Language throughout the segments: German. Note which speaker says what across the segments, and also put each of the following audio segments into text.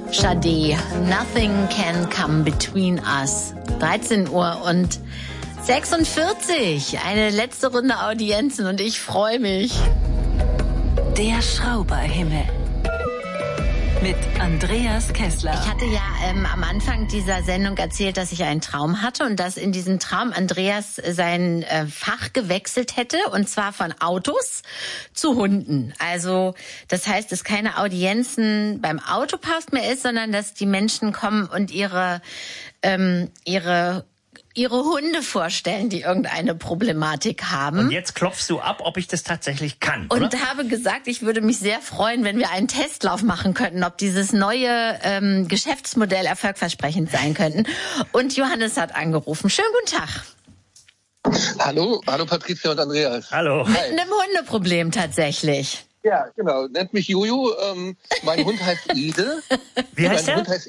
Speaker 1: Sade, Nothing Can Come Between Us. 13 Uhr und 46. Eine letzte Runde Audienzen und ich freue mich.
Speaker 2: Der Schrauberhimmel. Mit Andreas Kessler.
Speaker 1: Ich hatte ja am Anfang dieser Sendung erzählt, dass ich einen Traum hatte und dass in diesem Traum Andreas sein Fach gewechselt hätte, und zwar von Autos zu Hunden. Also das heißt, dass keine Audienzen beim Autopass mehr ist, sondern dass die Menschen kommen und ihre Hunde vorstellen, die irgendeine Problematik haben.
Speaker 3: Und jetzt klopfst du ab, ob ich das tatsächlich kann, oder?
Speaker 1: Und habe gesagt, ich würde mich sehr freuen, wenn wir einen Testlauf machen könnten, ob dieses neue Geschäftsmodell erfolgversprechend sein könnten. Und Johannes hat angerufen. Schönen guten Tag.
Speaker 4: Hallo Patricia und Andreas.
Speaker 3: Hallo.
Speaker 1: Mit einem Hundeproblem tatsächlich.
Speaker 4: Ja, genau. Nennt mich Jojo. Mein Hund heißt Ede.
Speaker 3: Wie heißt der?
Speaker 4: Mein Hund heißt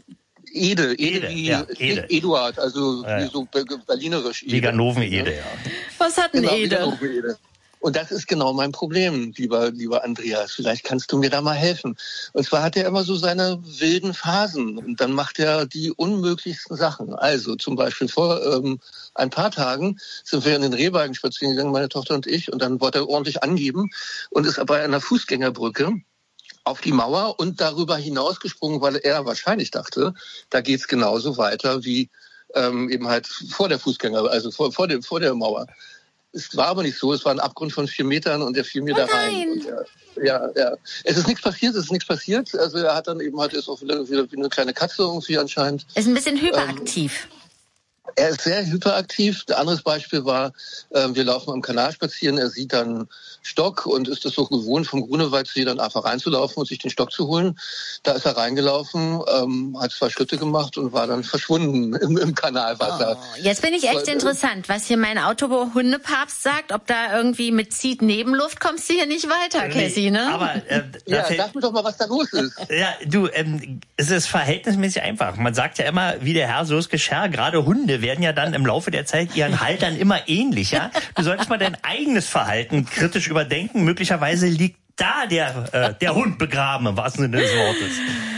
Speaker 4: Ede. Ede wie
Speaker 3: Ede.
Speaker 4: Eduard, also wie so berlinerisch.
Speaker 3: Wie Ganoven-Ede, ja.
Speaker 1: Was hat ein
Speaker 4: Genau,
Speaker 1: Ede?
Speaker 4: Ganoven-Ede. Und das ist genau mein Problem, lieber Andreas. Vielleicht kannst du mir da mal helfen. Und zwar hat er immer so seine wilden Phasen und dann macht er die unmöglichsten Sachen. Also zum Beispiel vor ein paar Tagen sind wir in den Rehwagen spazieren gegangen, meine Tochter und ich, und dann wollte er ordentlich angeben und ist bei einer Fußgängerbrücke auf die Mauer und darüber hinausgesprungen, weil er wahrscheinlich dachte, da geht's genauso weiter wie eben halt vor der Fußgänger, also vor der Mauer. Es war aber nicht so, es war ein Abgrund von 4 Metern und er fiel mir da rein. Und ja. Es ist nichts passiert. Also er hat dann eben halt, ist auch wieder wie eine kleine Katze irgendwie anscheinend.
Speaker 1: Ist ein bisschen hyperaktiv.
Speaker 4: Er ist sehr hyperaktiv. Ein anderes Beispiel war, wir laufen am Kanal spazieren, er sieht dann Stock und ist es so gewohnt, vom Grunewaldsee dann einfach reinzulaufen und sich den Stock zu holen. Da ist er reingelaufen, hat 2 Schritte gemacht und war dann verschwunden im Kanalwasser.
Speaker 1: Oh, jetzt bin ich echt interessant, was hier mein Autohundepapst sagt, ob da irgendwie mit zieht Nebenluft kommst du hier nicht weiter, Cassie, ne?
Speaker 3: Aber
Speaker 4: sag mir doch mal, was da los ist.
Speaker 3: Ja, du, es ist verhältnismäßig einfach. Man sagt ja immer, wie der Herr, so ist Geschirr. Gerade Hunde werden ja dann im Laufe der Zeit ihren Haltern immer ähnlicher. Du solltest mal dein eigenes Verhalten kritisch überdenken. Möglicherweise liegt da der Hund begraben, im wahrsten Sinne des Wortes.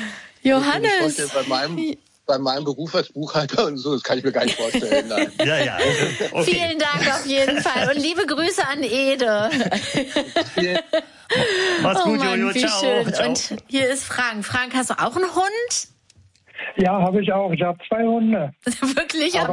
Speaker 1: Johannes!
Speaker 4: Bei meinem Beruf als Buchhalter und so, das kann ich mir gar nicht vorstellen. Nein.
Speaker 3: Ja. Okay.
Speaker 1: Vielen Dank auf jeden Fall und liebe Grüße an Ede.
Speaker 3: Mach's gut,
Speaker 1: Mann,
Speaker 3: Jojo.
Speaker 1: wie
Speaker 3: Ciao.
Speaker 1: schön.
Speaker 3: Ciao.
Speaker 1: Und hier ist Frank. Frank, hast du auch einen Hund?
Speaker 5: Ja, habe ich auch. Ich habe 2 Hunde.
Speaker 1: Wirklich?
Speaker 5: Aber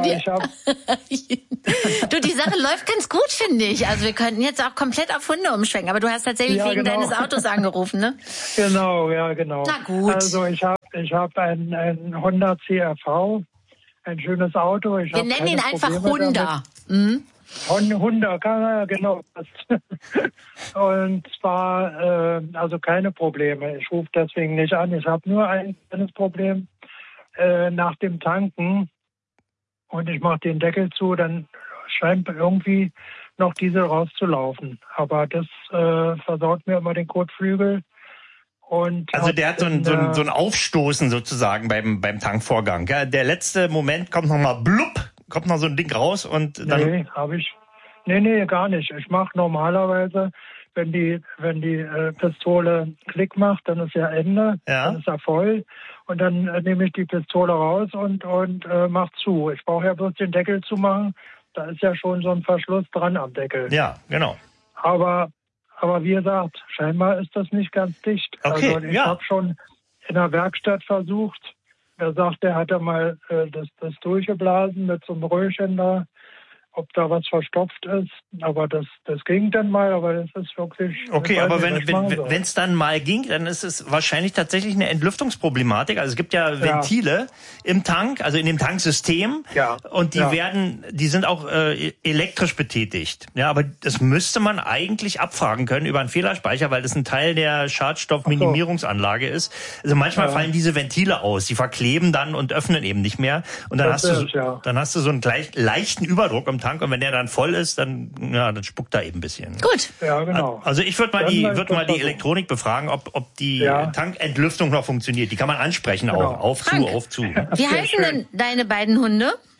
Speaker 1: Du, die Sache läuft ganz gut, finde ich. Also wir könnten jetzt auch komplett auf Hunde umschwenken, aber du hast tatsächlich wegen deines Autos angerufen, ne?
Speaker 5: Genau, ja, genau.
Speaker 1: Na gut.
Speaker 5: Also ich hab ein Honda CRV, ein schönes Auto.
Speaker 1: Wir nennen ihn einfach Honda.
Speaker 5: Honda, genau. Und zwar, also keine Probleme. Ich rufe deswegen nicht an. Ich habe nur ein kleines Problem. Nach dem Tanken und ich mache den Deckel zu, dann scheint irgendwie noch Diesel rauszulaufen. Aber das versaut mir immer den Kotflügel. Und
Speaker 3: also der hat so ein Aufstoßen sozusagen beim Tankvorgang. Ja, der letzte Moment kommt nochmal blub, kommt noch so ein Ding raus und dann...
Speaker 5: Nee, gar nicht. Ich mache normalerweise, wenn die Pistole Klick macht, dann ist ja Ende, dann ist er voll. Und dann nehme ich die Pistole raus und mach zu. Ich brauche ja bloß den Deckel zu machen. Da ist ja schon so ein Verschluss dran am Deckel.
Speaker 3: Ja, genau.
Speaker 5: Aber wie gesagt, scheinbar ist das nicht ganz dicht.
Speaker 3: Okay,
Speaker 5: also ich habe schon in der Werkstatt versucht. Da sagt er, hat er mal das durchgeblasen mit so einem Röhrchen da, ob da was verstopft ist. Aber das ging dann mal, aber das ist wirklich...
Speaker 3: Okay, aber wenn es dann mal ging, dann ist es wahrscheinlich tatsächlich eine Entlüftungsproblematik. Also es gibt ja Ventile im Tank, also in dem Tanksystem.
Speaker 5: Ja.
Speaker 3: Und die sind auch elektrisch betätigt. Ja, aber das müsste man eigentlich abfragen können über einen Fehlerspeicher, weil das ein Teil der Schadstoffminimierungsanlage ist. Also manchmal fallen diese Ventile aus, die verkleben dann und öffnen eben nicht mehr. Und dann hast du so einen leichten Überdruck im Tank. Und wenn der dann voll ist, dann spuckt er eben ein bisschen.
Speaker 1: Gut.
Speaker 5: Ja, genau.
Speaker 3: Also ich würde mal die Elektronik befragen, ob die Tankentlüftung noch funktioniert. Die kann man ansprechen auch. Auf, zu.
Speaker 1: Wie heißen denn deine beiden Hunde?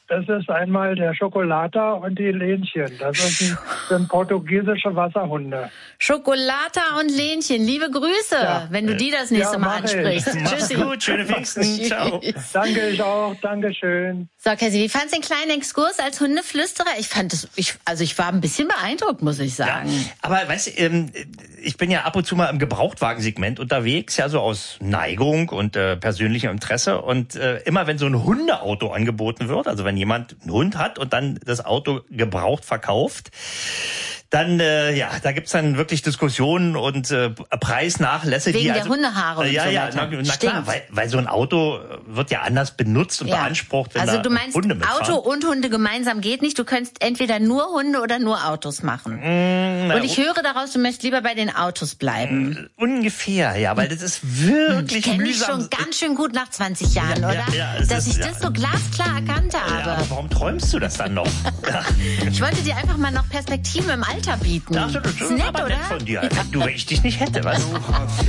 Speaker 5: Das ist einmal der Schokolata und die Lenchen. Das sind portugiesische Wasserhunde.
Speaker 1: Schokolata und Lenchen, liebe Grüße, wenn du die das nächste Mal ansprichst.
Speaker 3: Mach's gut, schöne Pfingsten, ciao.
Speaker 5: Danke, ich auch, Dankeschön.
Speaker 1: So, Cassie, wie fandst du den kleinen Exkurs als Hundeflüsterer? Ich war ein bisschen beeindruckt, muss ich sagen.
Speaker 3: Ja, aber weißt du, ich bin ja ab und zu mal im Gebrauchtwagensegment unterwegs, ja so aus Neigung und persönlichem Interesse. Und immer wenn so ein Hundeauto angeboten wird, also wenn jemand einen Hund hat und dann das Auto gebraucht verkauft, dann, da gibt's dann wirklich Diskussionen und Preisnachlässe.
Speaker 1: Wegen der Hundehaare und so weiter.
Speaker 3: Na klar, weil so ein Auto wird ja anders benutzt und beansprucht, wenn
Speaker 1: also du meinst,
Speaker 3: Hunde mitfahren.
Speaker 1: Auto und Hunde gemeinsam geht nicht. Du könntest entweder nur Hunde oder nur Autos machen. Und ich höre daraus, du möchtest lieber bei den Autos bleiben.
Speaker 3: Ungefähr, ja, weil das ist wirklich
Speaker 1: ich kenn
Speaker 3: mühsam.
Speaker 1: Mich schon ganz schön gut nach 20 Jahren, oder? Dass ich das so glasklar erkannt habe.
Speaker 3: Ja, aber warum träumst du das dann noch?
Speaker 1: Ich wollte dir einfach mal noch Perspektiven im Alter bieten.
Speaker 3: Ach, das ist
Speaker 1: nett,
Speaker 3: aber
Speaker 1: oder?
Speaker 3: nett von dir. Du, wenn ich dich nicht hätte, was?